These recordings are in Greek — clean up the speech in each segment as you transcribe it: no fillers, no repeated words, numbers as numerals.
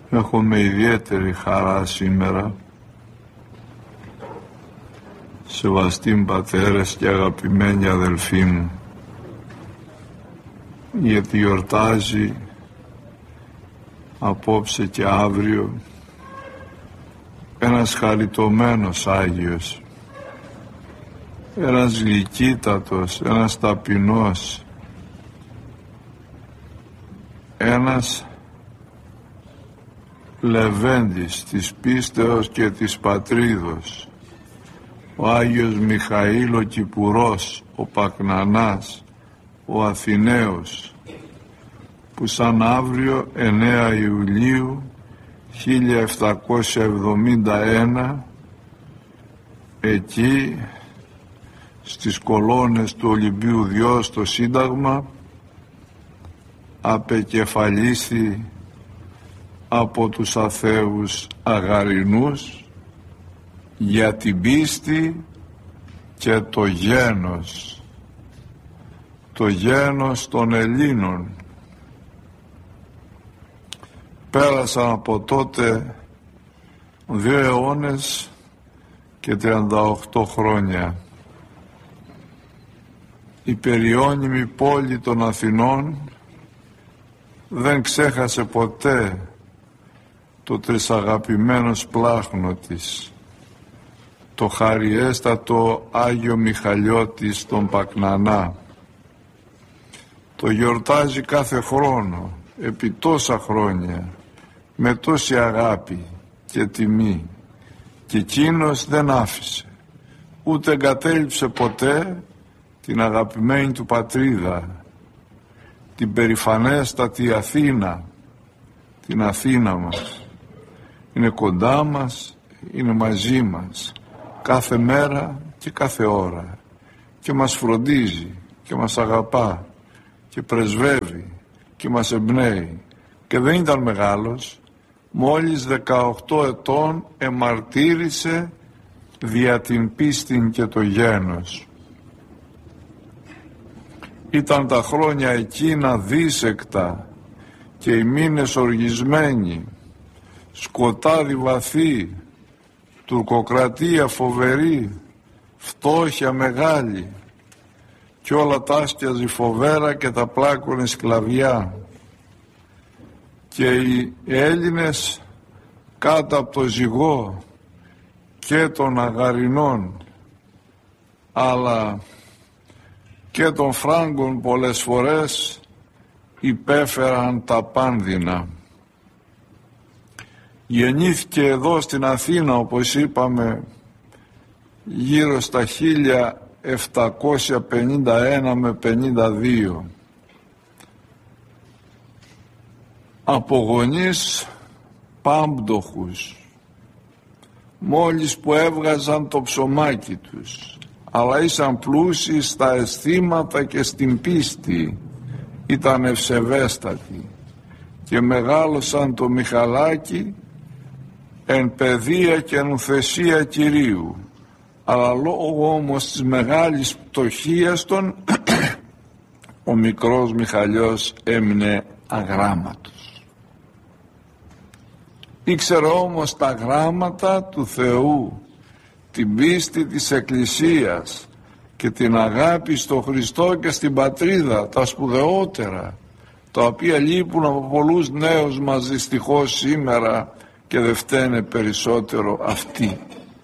Έχουμε ιδιαίτερη χαρά σήμερα, σεβαστοί πατέρες και αγαπημένοι αδελφοί μου, γιατί γιορτάζει απόψε και αύριο ένας χαριτωμένος Άγιος, ένας γλυκύτατος, ένας ταπεινός, ένας λεβέντης της πίστεως και της πατρίδος, ο Άγιος Μιχαήλ ο Κυπουρός, ο Πακνανάς, ο Αθηναίος, που σαν αύριο 9 Ιουλίου 1771 εκεί στις κολόνες του Ολυμπίου Διός στο Σύνταγμα απεκεφαλίσθη από τους αθέους αγαρινούς για την πίστη και το γένος των Ελλήνων. Πέρασαν από τότε 2 αιώνες και 38 χρόνια. Η περιώνυμη πόλη των Αθηνών δεν ξέχασε ποτέ το τρισαγαπημένο σπλάχνο της, το χαριέστατο Άγιο Μιχαλιώτης τον Πακνανά. Το γιορτάζει κάθε χρόνο, επί τόσα χρόνια, με τόση αγάπη και τιμή, και εκείνος δεν άφησε, ούτε εγκατέλειψε ποτέ την αγαπημένη του πατρίδα, την περηφανέστατη Αθήνα, την Αθήνα μας. Είναι κοντά μας, είναι μαζί μας κάθε μέρα και κάθε ώρα και μας φροντίζει και μας αγαπά και πρεσβεύει και μας εμπνέει. Και δεν ήταν μεγάλος, μόλις 18 ετών εμαρτύρησε δια την πίστην και το γένος. Ήταν τα χρόνια εκείνα δίσεκτα και οι μήνες οργισμένοι, σκοτάδι βαθύ, τουρκοκρατία φοβερή, φτώχεια μεγάλη, κι όλα τα άσκιαζε φοβέρα και τα πλάκωνε σκλαβιά. Και οι Έλληνες κάτω από το ζυγό και των Αγαρινών αλλά και των Φράγκων πολλές φορές υπέφεραν τα πάνδυνα. Γεννήθηκε εδώ στην Αθήνα, όπως είπαμε, γύρω στα 1751 με 52. Από γονείς πάμπτωχους, μόλις που έβγαζαν το ψωμάκι τους, αλλά ήσαν πλούσιοι στα αισθήματα και στην πίστη, ήταν ευσεβέστατοι και μεγάλωσαν το Μιχαλάκι εν παιδεία και νουθεσία Κυρίου. Αλλά λόγω όμως της μεγάλης πτωχίας των ο μικρός Μιχαλιός έμεινε αγράμματος. Ήξερε όμως τα γράμματα του Θεού, την πίστη της Εκκλησίας και την αγάπη στο Χριστό και στην πατρίδα, τα σπουδαιότερα, τα οποία λείπουν από πολλούς νέους μας δυστυχώς σήμερα και δεν φταίνε περισσότερο αυτοί.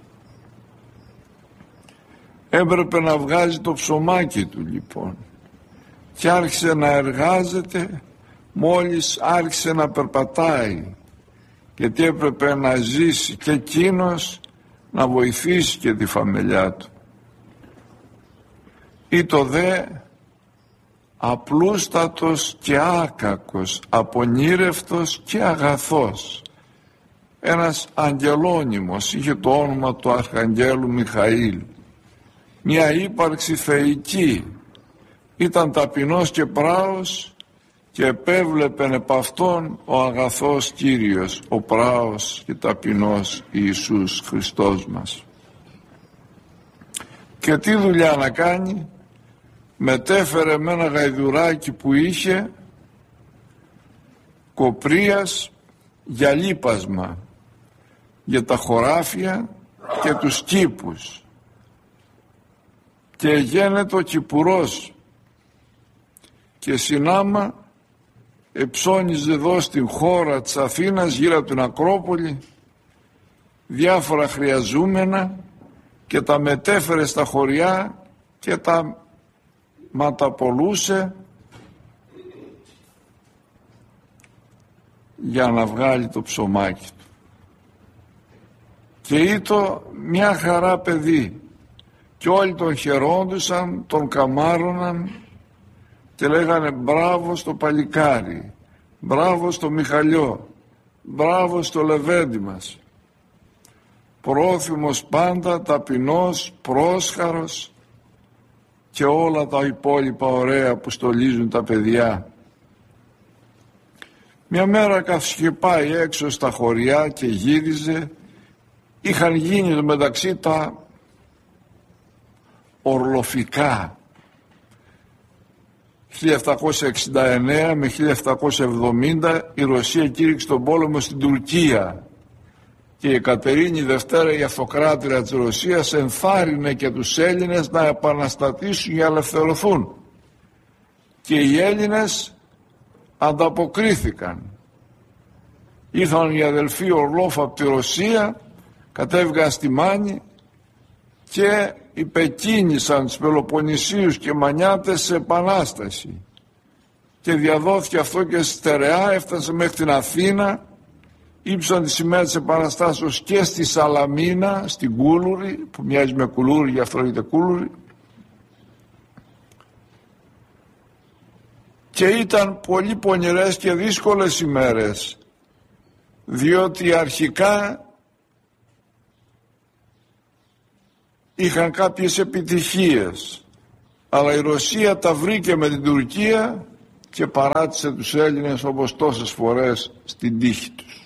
Έπρεπε να βγάζει το ψωμάκι του λοιπόν και άρχισε να εργάζεται μόλις άρχισε να περπατάει, γιατί έπρεπε να ζήσει και εκείνος να βοηθήσει και τη φαμελιά του. Ήτο δε απλούστατος και άκακος, απονήρευτος και αγαθός, ένας αγγελώνυμος, είχε το όνομα του Αρχαγγέλου Μιχαήλ, μια ύπαρξη θεϊκή, ήταν ταπεινός και πράος και επέβλεπεν επ' αυτόν ο αγαθός Κύριος, ο πράος και ταπεινός Ιησούς Χριστός μας. Και τι δουλειά να κάνει? Μετέφερε με ένα γαϊδουράκι που είχε κοπρίας για λείπασμα, για τα χωράφια και τους κήπους, και γένετο κυπουρός, και συνάμα εψώνιζε εδώ στην χώρα της Αθήνας γύρω από την Ακρόπολη διάφορα χρειαζούμενα και τα μετέφερε στα χωριά και τα ματαπολούσε για να βγάλει το ψωμάκι του. Και ήτο μια χαρά παιδί και όλοι τον χαιρόντουσαν, τον καμάρωναν και λέγανε μπράβο στο παλικάρι, μπράβο στο Μιχαλιό, μπράβο στο Λεβέντη μας. Πρόθυμος πάντα, ταπεινός, πρόσχαρος και όλα τα υπόλοιπα ωραία που στολίζουν τα παιδιά. Μια μέρα καθώς είχε πάει έξω στα χωριά και γύριζε, είχαν γίνει το μεταξύ τα ορλοφικά 1769 με 1770 η Ρωσία κήρυξε τον πόλεμο στην Τουρκία και η Εκατερίνη Δευτέρα, η αυτοκράτηρα της Ρωσίας, ενθάρρυνε και τους Έλληνες να επαναστατήσουν για να ελευθερωθούν, και οι Έλληνες ανταποκρίθηκαν. Ήρθαν οι αδελφοί Ορλόφ από τη Ρωσία, κατέβηκαν στη Μάνη και υπεκίνησαν τους Πελοποννησίους και Μανιάτες σε επανάσταση, και διαδόθηκε αυτό και στη Στερεά, έφτασε μέχρι την Αθήνα, ύψαν τη σημαία της επαναστάσεως και στη Σαλαμίνα, στην Κούλουρη, που μοιάζει με κουλούρι, γι' αυτό λέγεται Κούλουρη, και ήταν πολύ πονηρές και δύσκολες ημέρες, διότι αρχικά είχαν κάποιες επιτυχίες, αλλά η Ρωσία τα βρήκε με την Τουρκία και παράτησε τους Έλληνες όπως τόσες φορές στην τύχη τους.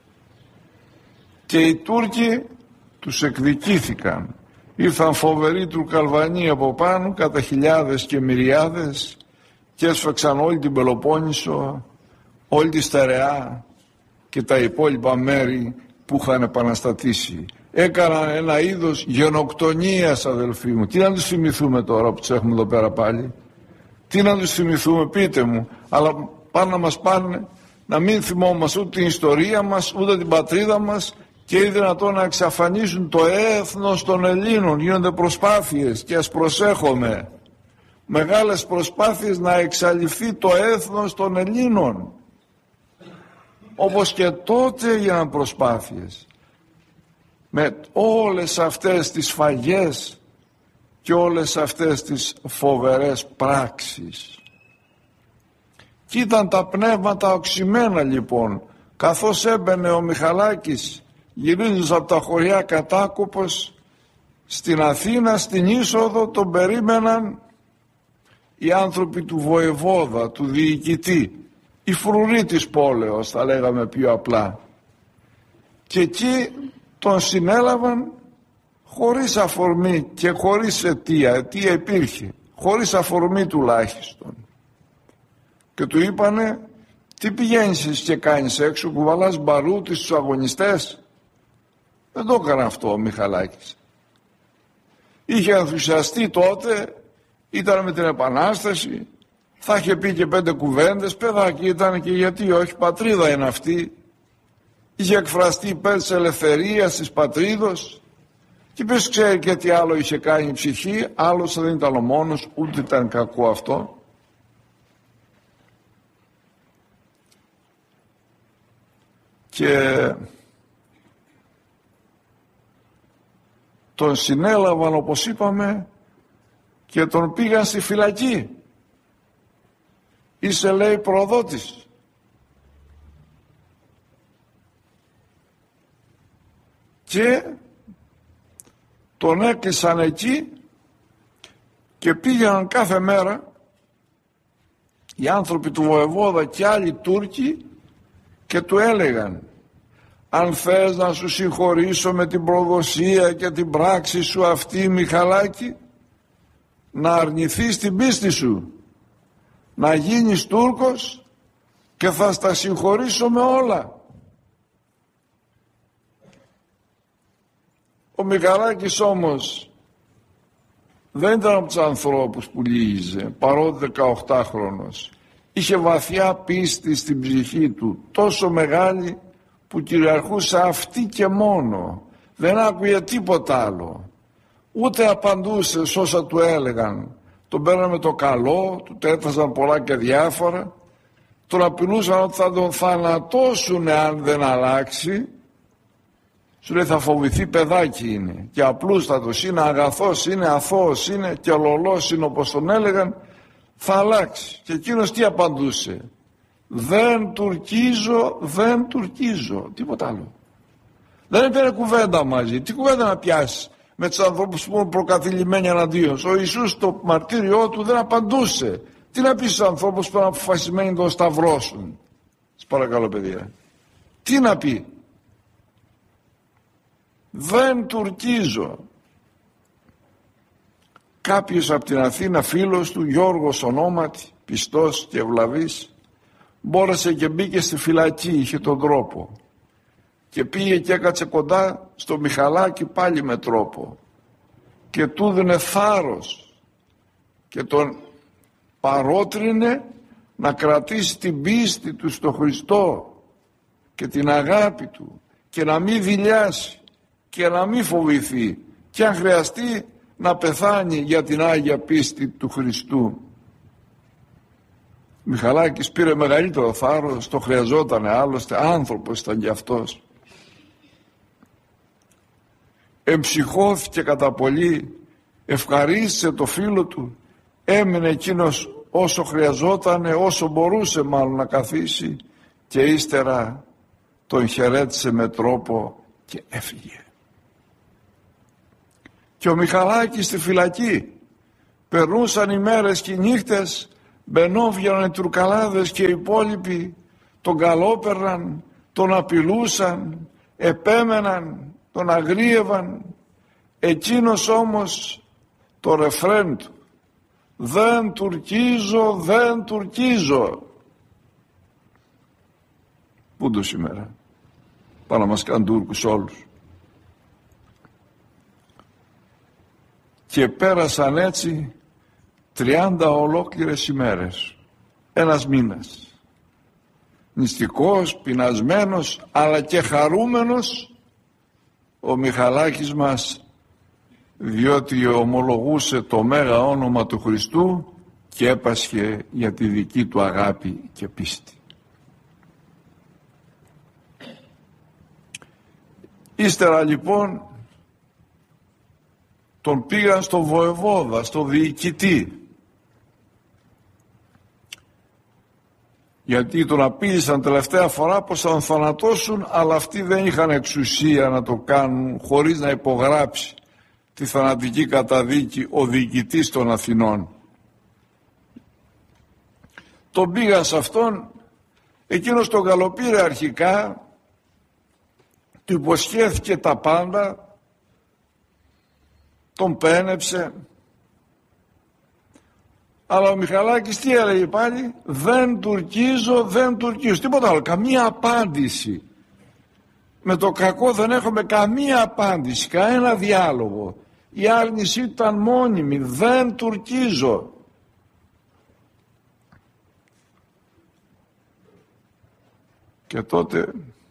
Και οι Τούρκοι τους εκδικήθηκαν. Ήρθαν φοβεροί Τουρκαλβανοί από πάνω κατά χιλιάδες και μυριάδες και έσφαξαν όλη την Πελοπόννησο, όλη τη Στερεά και τα υπόλοιπα μέρη που είχαν επαναστατήσει. Έκαναν ένα είδος γενοκτονίας, αδελφοί μου. Τι να τους θυμηθούμε τώρα που τους έχουμε εδώ πέρα πάλι? Τι να τους θυμηθούμε, πείτε μου? Αλλά πάνε να μας πάνε να μην θυμόμαστε ούτε την ιστορία μας, ούτε την πατρίδα μας, και είναι δυνατόν να εξαφανίσουν το έθνος των Ελλήνων. Γίνονται προσπάθειες, και ας προσέχουμε, μεγάλες προσπάθειες να εξαλειφθεί το έθνος των Ελλήνων, όπως και τότε έγιναν προσπάθειες με όλες αυτές τις σφαγές και όλες αυτές τις φοβερές πράξεις. Και ήταν τα πνεύματα οξυμένα λοιπόν, καθώς έμπαινε ο Μιχαλάκης γυρίζοντας από τα χωριά κατάκοπος στην Αθήνα, στην είσοδο τον περίμεναν οι άνθρωποι του βοεβόδα, του διοικητή, οι φρουροί της πόλεως, θα λέγαμε πιο απλά, και εκεί τον συνέλαβαν χωρίς αφορμή και χωρίς αιτία υπήρχε, χωρίς αφορμή τουλάχιστον, και του είπανε τι πηγαίνεις εσύ και κάνεις έξω, κουβαλάς μπαρούτι στους αγωνιστές? Δεν το έκανε αυτό ο Μιχαλάκης. Είχε ενθουσιαστεί τότε, ήταν με την Επανάσταση, θα είχε πει και 5 κουβέντες, παιδάκι ήταν και γιατί όχι, πατρίδα είναι αυτή. Είχε εκφραστεί υπέρ της ελευθερίας της πατρίδος, και ποιος ξέρει και τι άλλο είχε κάνει η ψυχή, άλλος δεν ήταν ο μόνος, ούτε ήταν κακό αυτό. Και τον συνέλαβαν, όπως είπαμε, και τον πήγαν στη φυλακή. Είσαι, λέει, προδότης. Και τον έκλεισαν εκεί και πήγαιναν κάθε μέρα οι άνθρωποι του βοεβόδα και άλλοι Τούρκοι και του έλεγαν, αν θες να σου συγχωρήσω με την προδοσία και την πράξη σου αυτή, Μιχαλάκη, να αρνηθείς την πίστη σου, να γίνεις Τούρκος και θα στα συγχωρήσω με όλα. Ο Μιχαλάκης όμως δεν ήταν από τους ανθρώπους που λύγιζε, παρότι 18χρονος. Είχε βαθιά πίστη στην ψυχή του, τόσο μεγάλη που κυριαρχούσε αυτή και μόνο. Δεν άκουγε τίποτα άλλο. Ούτε απαντούσε σε όσα του έλεγαν. Τον παίρναμε το καλό, του τέταζαν πολλά και διάφορα. Τον απειλούσαν ότι θα τον θανατώσουν αν δεν αλλάξει. Σου λέει θα φοβηθεί, παιδάκι είναι και απλούστατος είναι, αγαθός είναι, αθώος είναι και λολός είναι όπως τον έλεγαν, θα αλλάξει. Και εκείνος τι απαντούσε? Δεν τουρκίζω, δεν τουρκίζω. Τίποτα άλλο. Δεν έπαιρνε κουβέντα μαζί. Τι κουβέντα να πιάσει με τους ανθρώπους που είναι προκαθηλημένοι εναντίον? Ο Ιησούς στο μαρτύριό του δεν απαντούσε. Τι να πει στους ανθρώπους που είναι αποφασισμένοι να τον σταυρώσουν? Σας παρακαλώ παιδιά. Τι να πει? Δεν τουρκίζω. Κάποιος από την Αθήνα, φίλος του, Γιώργος ονόματι, πιστός και ευλαβής, μπόρεσε και μπήκε στη φυλακή, είχε τον τρόπο και πήγε και έκατσε κοντά στο Μιχαλάκη πάλι με τρόπο και του δίνε θάρρος και τον παρότρινε να κρατήσει την πίστη του στο Χριστό και την αγάπη του και να μην δειλιάσει και να μην φοβηθεί και αν χρειαστεί να πεθάνει για την Άγια πίστη του Χριστού. Μιχαλάκης πήρε μεγαλύτερο θάρρος, το χρειαζότανε, άλλωστε άνθρωπος ήταν κι αυτός. Εμψυχώθηκε κατά πολύ, ευχαρίστησε το φίλο του, έμεινε εκείνος όσο χρειαζότανε, όσο μπορούσε μάλλον να καθίσει και ύστερα τον χαιρέτησε με τρόπο και έφυγε. Και ο Μιχαλάκης στη φυλακή, περνούσαν οι μέρες και οι νύχτες, μπαινόβγαιναν οι τουρκαλάδες και οι υπόλοιποι τον καλόπερναν, τον απειλούσαν, επέμεναν, τον αγρίευαν. Εκείνος όμως το ρεφρέν του, δεν τουρκίζω, δεν τουρκίζω. Πού το σήμερα? Πάνε να μας κάνουν Τούρκους όλους. Και πέρασαν έτσι 30 ολόκληρες ημέρες, ένας μήνας. Νηστικός, πεινασμένος, αλλά και χαρούμενος ο Μιχαλάκης μας, διότι ομολογούσε το μέγα όνομα του Χριστού και έπασχε για τη δική του αγάπη και πίστη. Ύστερα λοιπόν τον πήγαν στο βοεβόδα, στο διοικητή, γιατί τον απείλησαν τελευταία φορά πως θα τον θανατώσουν, αλλά αυτοί δεν είχαν εξουσία να το κάνουν χωρίς να υπογράψει τη θανατική καταδίκη ο διοικητής των Αθηνών. Τον πήγαν σε αυτόν, εκείνος τον καλοπήρε αρχικά, του υποσχέθηκε τα πάντα, τον πένεψε, αλλά ο Μιχαλάκης τι έλεγε πάλι? Δεν τουρκίζω, δεν τουρκίζω, τίποτα άλλο, καμία απάντηση. Με το κακό δεν έχουμε καμία απάντηση, κανένα διάλογο. Η άρνηση ήταν μόνιμη, δεν τουρκίζω. Και τότε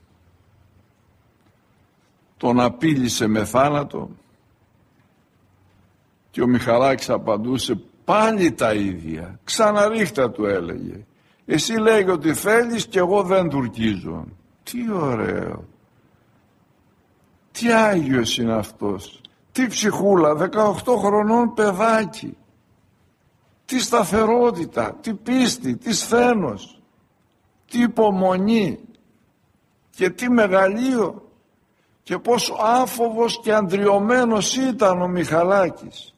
τον απείλησε με θάνατο και ο Μιχαλάκης απαντούσε πάλι τα ίδια. Ξαναρίχτα του έλεγε. Εσύ λέγει ότι θέλεις και εγώ δεν τουρκίζω. Τι ωραίο. Τι Άγιος είναι αυτός. Τι ψυχούλα, 18 χρονών παιδάκι. Τι σταθερότητα, τι πίστη, τι σθένος, τι υπομονή και τι μεγαλείο και πόσο άφοβος και αντριωμένος ήταν ο Μιχαλάκης.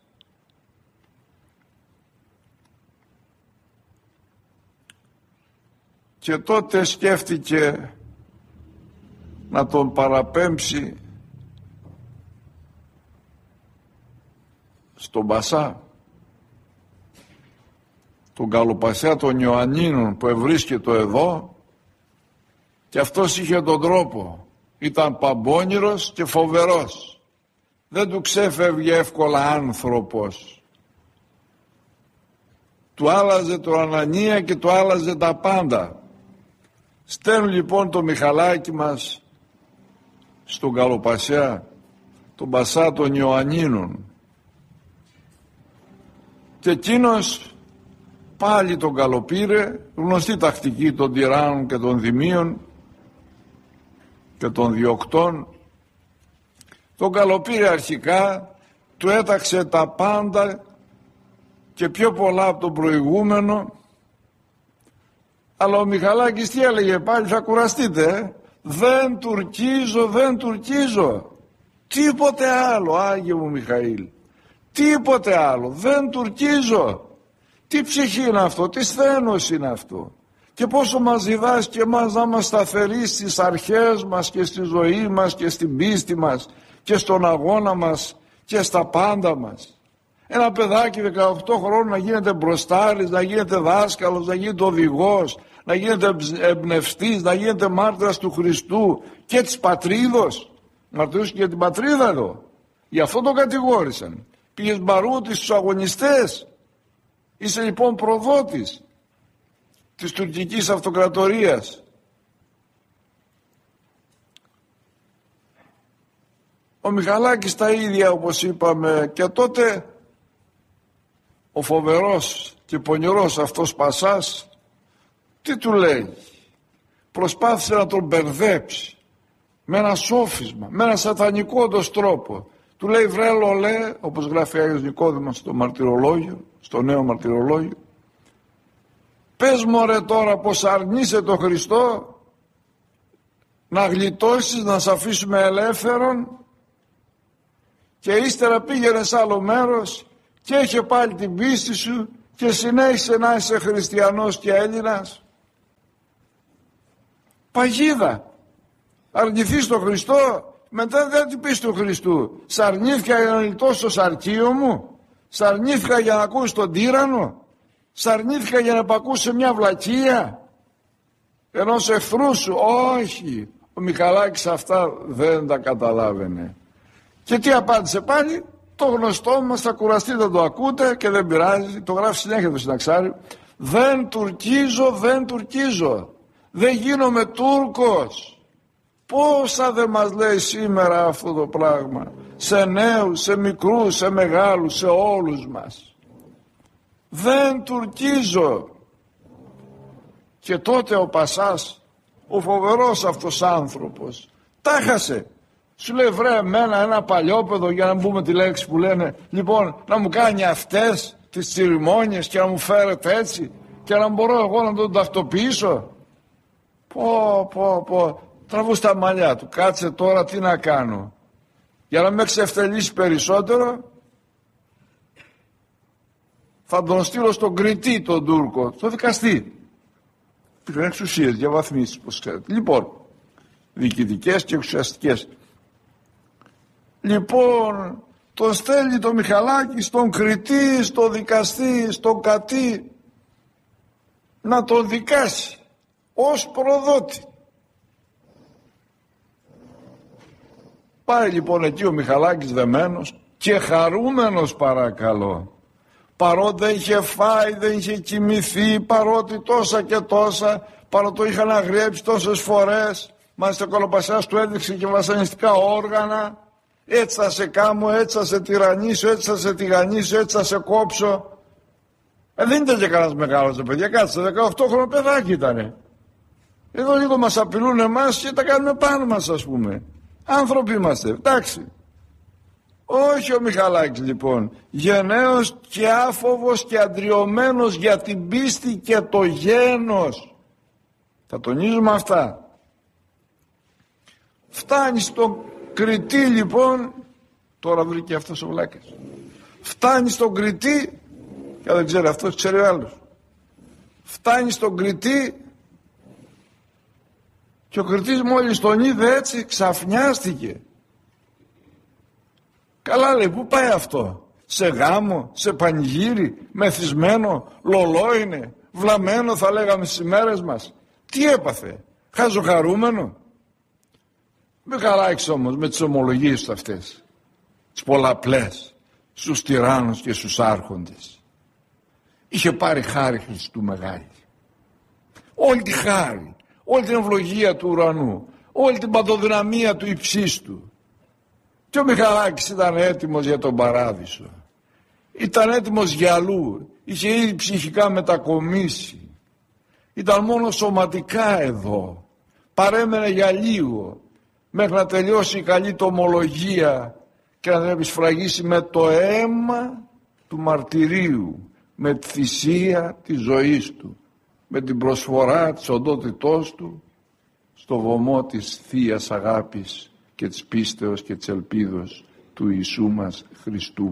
Και τότε σκέφτηκε να τον παραπέμψει στον Πασά, τον Καλοπασιά των Ιωαννίνων που ευρίσκεται εδώ, και αυτός είχε τον τρόπο, ήταν παμπώνυρος και φοβερός δεν του ξέφευγε εύκολα άνθρωπος. Του άλλαζε το Ανανία και του άλλαζε τα πάντα. Στέλνουν λοιπόν το Μιχαλάκι μας στον Καλοπασιά, τον Πασά των Ιωαννίνων, και εκείνος πάλι τον καλοπήρε, γνωστή τακτική των τυράννων και των δημίων και των διοκτών. Τον καλοπήρε αρχικά, του έταξε τα πάντα και πιο πολλά από τον προηγούμενο, αλλά ο Μιχαλάκης τι έλεγε πάλι? Θα κουραστείτε, δεν τουρκίζω, δεν τουρκίζω, τίποτε άλλο, Άγιε μου Μιχαήλ, τίποτε άλλο, δεν τουρκίζω. Τι ψυχή είναι αυτό, τι σθένος είναι αυτό, και πόσο μας διδάσκει και εμάς να είμαστε σταθεροί στις αρχές μας και στη ζωή μας και στην πίστη μας και στον αγώνα μας και στα πάντα μας. Ένα παιδάκι 18 χρόνων να γίνεται μπροστάρης, να γίνεται δάσκαλος, να γίνεται οδηγός, να γίνεται εμπνευστής, να γίνεται μάρτυρας του Χριστού και της πατρίδος. Μαρτυρούσε και την πατρίδα εδώ. Γι' αυτό τον κατηγόρησαν. Πήγες μπαρούτι στους αγωνιστές. Είσαι λοιπόν προδότης της τουρκικής αυτοκρατορίας. Ο Μιχαλάκης τα ίδια, όπως είπαμε, και τότε ο φοβερός και πονηρός αυτός Πασάς τι του λέει? Προσπάθησε να τον μπερδέψει με ένα σόφισμα, με ένα σατανικό όντως τρόπο. Του λέει, βρε λολέ, όπως γράφει Άγιος Νικόδημος στο μαρτυρολόγιο, στο νέο μαρτυρολόγιο, πες μωρέ τώρα πως αρνείσαι τον Χριστό, να γλιτώσεις, να σε αφήσουμε ελεύθερον, και ύστερα πήγαινε σε άλλο μέρος και είχε πάλι την πίστη σου και συνέχισε να είσαι χριστιανός και Έλληνας. Παγίδα. Αρνηθείς τον Χριστό, μετά δεν την πεις του Χριστού. Σ' αρνήθηκα για να λιτώσω το σαρκείο μου, σ' αρνήθηκα για να ακούσεις τον τύραννο, σ' αρνήθηκα για να επακούσεις σε μια βλακεία ενός εχθρού σου. Όχι, ο Μιχαλάκης αυτά δεν τα καταλάβαινε. Και τι απάντησε πάλι? Το γνωστό μας, θα κουραστείτε να το ακούτε και δεν πειράζει, το γράφει συνέχεια το Συναξάρι. Δεν τουρκίζω, δεν τουρκίζω, δεν γίνομαι Τούρκος. Πόσα δεν μας λέει σήμερα αυτό το πράγμα, σε νέους, σε μικρούς, σε μεγάλους, σε όλους μας. Δεν τουρκίζω. Και τότε ο Πασάς, ο φοβερός αυτός άνθρωπος, τα χάσε. Σου λέει, βρε εμένα ένα παλιόπαιδο, για να πούμε τη λέξη που λένε, λοιπόν, να μου κάνει αυτές τις τσιριμόνιες και να μου φέρετε έτσι και να μπορώ εγώ να τον ταυτοποιήσω? Πω, τραβού στα μαλλιά του. Κάτσε τώρα, τι να κάνω? Για να με εξευτελίσει περισσότερο, θα τον στείλω στον Κρητή τον Τούρκο, στο δικαστή. Πήγαν εξουσίες, διαβαθμίσεις, όπως ξέρετε. Λοιπόν, διοικητικές και εξουσιαστικές. Λοιπόν, τον στέλνει το Μιχαλάκη στον Κρητή, στο δικαστή, στον Κατή, να τον δικάσει ως προδότη. Πάει λοιπόν εκεί ο Μιχαλάκης δεμένος και χαρούμενος, παρακαλώ, παρότι δεν είχε φάει, δεν είχε κοιμηθεί, παρότι τόσα και τόσα, παρότι το είχαν αγριέψει τόσες φορές, μάλιστα ο Καλοπασιάς του έδειξε και βασανιστικά όργανα. Έτσι θα σε κάμω, έτσι θα σε τυραννίσω, έτσι θα σε τηγανίσω, έτσι θα σε κόψω. Δεν ήταν και κανένας μεγάλος, παιδιά, κάτσε, 18 χρόνο παιδάκι ήτανε. Εδώ λίγο μας απειλούν εμάς και τα κάνουμε πάνω μας, ας πούμε. Άνθρωποι είμαστε, εντάξει. Όχι ο Μιχαλάκης λοιπόν, γενναίος και άφοβος και αντριωμένος για την πίστη και το γένος. Θα τονίζουμε αυτά. Φτάνει στον Κρητή λοιπόν, τώρα βρήκε αυτός ο βλάκας. Φτάνει στον Κρητή, και δεν ξέρει αυτός, ξέρει ο άλλος. Φτάνει στον Κρητή και ο Κρητής μόλις τον είδε έτσι ξαφνιάστηκε. Καλά λέει, πού πάει αυτό? Σε γάμο, σε πανηγύρι, μεθυσμένο, λολό είναι, βλαμμένο θα λέγαμε στις ημέρες μας. Τι έπαθε? Χαζοχαρούμενο? Μιχαλάκης όμως με τις ομολογίες του αυτές τις πολλαπλές, στους τυράννους και στους άρχοντες. Είχε πάρει χάρη Χριστού μεγάλη. Όλη τη χάρη, όλη την ευλογία του ουρανού, όλη την παντοδυναμία του υψίστου. Και ο Μιχαλάκης ήταν έτοιμος για τον παράδεισο. Ήταν έτοιμος για αλλού. Είχε ήδη ψυχικά μετακομίσει. Ήταν μόνο σωματικά εδώ. Παρέμενε για λίγο μέχρι να τελειώσει η καλή του ομολογία και να την επισφραγίσει με το αίμα του μαρτυρίου, με τη θυσία της ζωής του, με την προσφορά της οντότητός του στο βωμό της Θείας Αγάπης και της πίστεως και της ελπίδος του Ιησού μας Χριστού.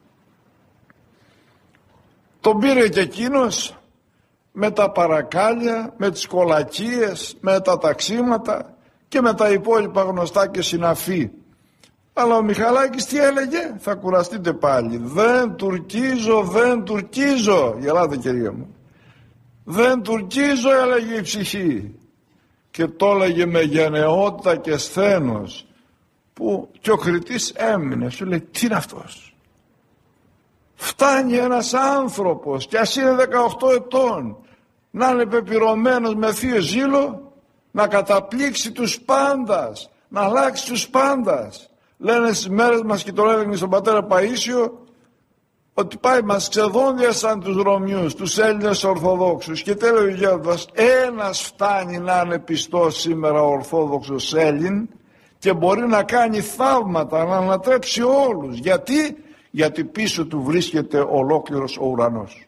Τον πήρε και εκείνος με τα παρακάλια, με τις κολακίες, με τα ταξίματα και με τα υπόλοιπα γνωστά και συναφή. Αλλά ο Μιχαλάκης τι έλεγε? Θα κουραστείτε πάλι. Δεν τουρκίζω, δεν τουρκίζω. Γελάτε κυρία μου. Δεν τουρκίζω, έλεγε η ψυχή. Και το έλεγε με γενναιότητα και σθένος, που και ο κριτής έμεινε. Σου λέει, τι είναι αυτός? Φτάνει ένας άνθρωπος, κι ας είναι 18 ετών, να είναι πεπειρωμένος με θείο ζήλο, να καταπλήξει τους πάντας, να αλλάξει τους πάντας. Λένε στις μέρες μας, και το έλεγε στον πατέρα Παΐσιο, ότι πάει μας ξεδόντιασαν τους Ρωμιούς, τους Έλληνες Ορθοδόξους, και τέλος ο Γέροντας, ένας φτάνει να είναι πιστός σήμερα Ορθόδοξος Έλλην και μπορεί να κάνει θαύματα, να ανατρέψει όλους. Γιατί πίσω του βρίσκεται ολόκληρος ο ουρανός.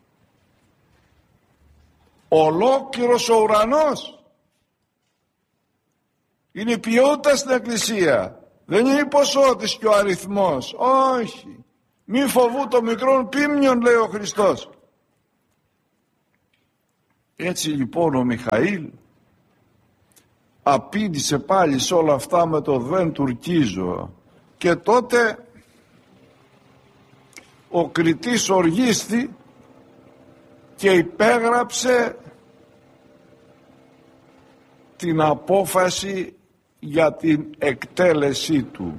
Ολόκληρος ο ουρανός. Είναι η ποιότητα στην Εκκλησία. Δεν είναι η ποσότης και ο αριθμός. Όχι. Μη φοβού το μικρόν πίμνιον, λέει ο Χριστός. Έτσι λοιπόν ο Μιχαήλ απήντησε πάλι σε όλα αυτά με το δεν τουρκίζω. Και τότε ο κριτής οργίστη και υπέγραψε την απόφαση για την εκτέλεσή του.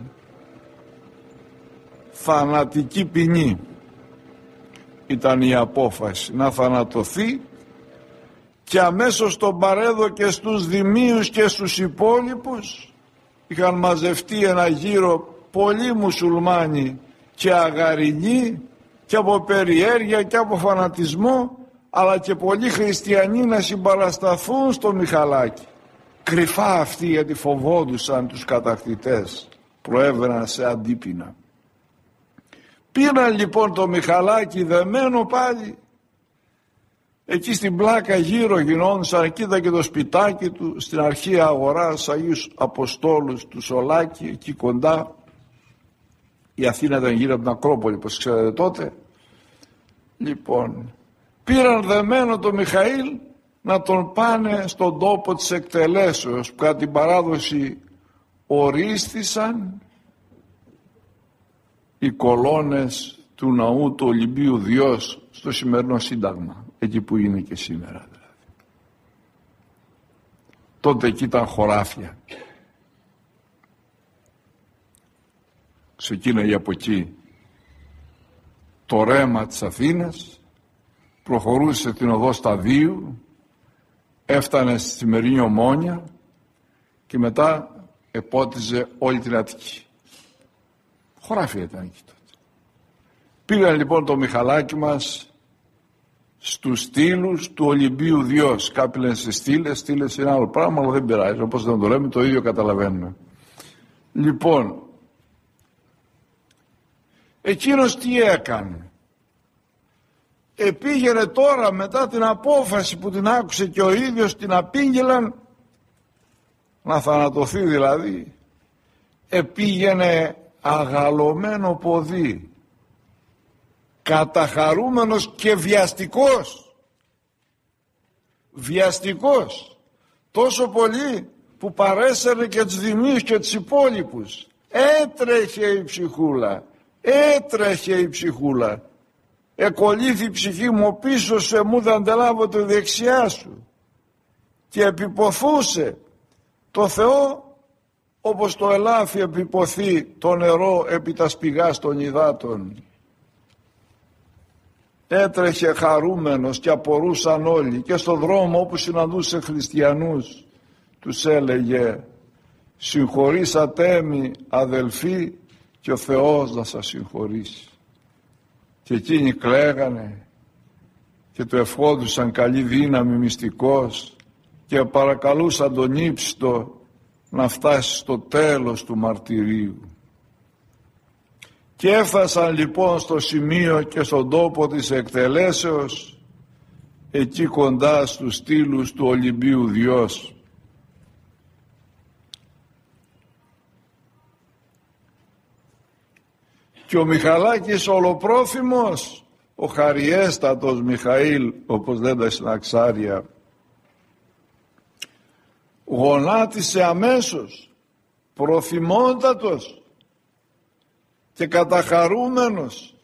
Θανατική ποινή ήταν η απόφαση, να θανατωθεί, και αμέσως τον παρέδωκε στους δημίους και στους υπόλοιπους. Είχαν μαζευτεί ένα γύρο πολλοί μουσουλμάνοι και αγαρινοί, και από περιέργεια και από φανατισμό, αλλά και πολλοί χριστιανοί να συμπαρασταθούν στο Μιχαλάκη. Κρυφά αυτοί, γιατί φοβόντουσαν τους κατακτητές, προέβαιναν σε αντίπεινα. Πήραν λοιπόν το Μιχαλάκη δεμένο πάλι. Εκεί στην πλάκα γύρω γινόντουσαν, κοίτα και το σπιτάκι του στην αρχαία αγορά στους Αγίους Αποστόλους του Σολάκη, εκεί κοντά. Η Αθήνα ήταν γύρω από την Ακρόπολη, όπως ξέρετε τότε. Λοιπόν, πήραν δεμένο το Μιχαήλ να τον πάνε στον τόπο της εκτελέσεως, που κατά την παράδοση ορίστησαν οι κολόνες του ναού του Ολυμπίου Διός στο σημερινό Σύνταγμα, εκεί που είναι και σήμερα δηλαδή. Τότε εκεί ήταν χωράφια. Ξεκίναγε από εκεί το ρέμα της Αθήνας, προχωρούσε την οδό Σταδίου, έφτανε στη σημερινή Ομόνια και μετά επότιζε όλη την Αττική. Χωράφια ήταν εκεί τότε. Πήγαν λοιπόν το Μιχαλάκι μας στους στήλους του Ολυμπίου Διός. Κάποιοι λένε σε στήλες, στήλες είναι άλλο πράγμα, αλλά δεν πειράζει, όπως δεν το λέμε, το ίδιο καταλαβαίνουμε. Λοιπόν, εκείνος τι έκανε? Επήγαινε τώρα, μετά την απόφαση που την άκουσε και ο ίδιος την απήγγελαν, να θανατωθεί δηλαδή, επήγαινε αγαλωμένο ποδί, καταχαρούμενος και βιαστικός, τόσο πολύ που παρέσαιρε και τους δημίους και τους υπόλοιπους. Έτρεχε η ψυχούλα, εκολύθη η ψυχή μου πίσω σε μου, δεν αντελάβω τη δεξιά σου, και επιποθούσε το Θεό όπως το ελάφι επιποθεί το νερό επί τα σπηγάς των υδάτων. Έτρεχε χαρούμενος και απορούσαν όλοι, και στο δρόμο όπου συναντούσε χριστιανούς τους έλεγε: συγχωρήσατε με αδελφοί, και ο Θεός να σας συγχωρήσει. Και εκείνοι κλαίγανε και του ευχόντουσαν καλή δύναμη μυστικός και παρακαλούσαν τον ύψιστο να φτάσει στο τέλος του μαρτυρίου. Και έφτασαν λοιπόν στο σημείο και στον τόπο της εκτελέσεως, εκεί κοντά στους στήλους του Ολυμπίου Διός. Και ο Μιχαλάκης ολοπρόθυμος, ο χαριέστατος Μιχαήλ, όπως λένε στην Αξάρια, γονάτισε αμέσως, προθυμόντατος και καταχαρούμενος,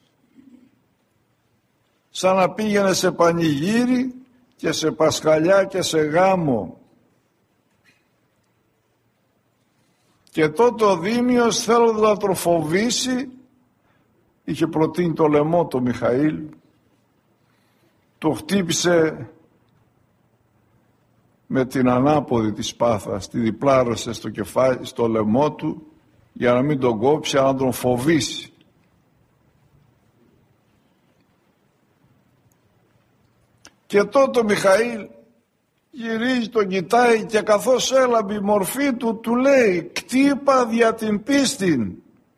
σαν να πήγαινε σε πανηγύρι και σε πασχαλιά και σε γάμο. Και τότε ο Δήμιος, θέλοντας να τροφοβήσει, είχε προτείνει το λαιμό το Μιχαήλ, το χτύπησε με την ανάποδη της σπάθας, τη διπλάρωσε στο κεφάλι, στο λαιμό του, για να μην τον κόψει, αλλά να τον φοβήσει. Και τότε ο Μιχαήλ γυρίζει, τον κοιτάει και καθώς έλαμπε η μορφή του, του λέει: κτύπα δια την πίστην.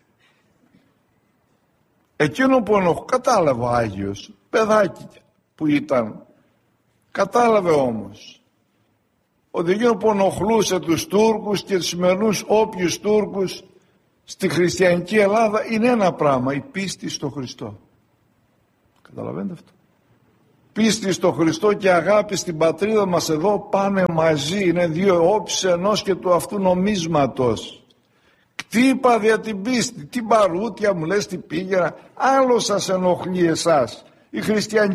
Εκείνο που κατάλαβε ο Άγιος, παιδάκι που ήταν, κατάλαβε όμως ότι εκείνο που ενοχλούσε τους Τούρκους και τους σημερινούς όποιους Τούρκους στη χριστιανική Ελλάδα είναι ένα πράγμα: η πίστη στο Χριστό. Καταλαβαίνετε αυτό? Πίστη στο Χριστό και αγάπη στην πατρίδα μας εδώ πάνε μαζί, είναι δύο όψεις ενός και του αυτού νομίσματος. Κτύπα δια την πίστη. Τι μπαρούτια μου λες, τι πήγαινα. Άλλο σας ενοχλεί εσάς. Οι χριστιανοί